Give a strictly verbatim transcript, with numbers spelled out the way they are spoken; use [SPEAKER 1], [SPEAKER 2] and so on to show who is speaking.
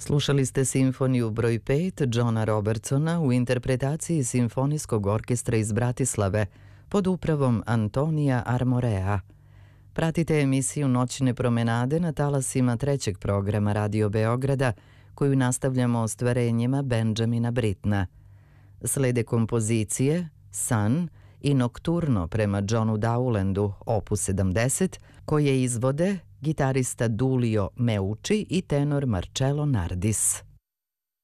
[SPEAKER 1] Slušali ste simfoniju broj pet Johna Robertsona u interpretaciji Simfonijskog orkestra iz Bratislave pod upravom Antonija Armorea. Pratite emisiju Noćne promenade na talasima trećeg programa Radio Beograda, koju nastavljamo ostvarenjima Benjamina Brittna. Slede kompozicije San i Nokturno prema Johnu Dowlandu, opus sedamdeset, koje izvode gitarista Dulio Meucci i tenor Marcello Nardis.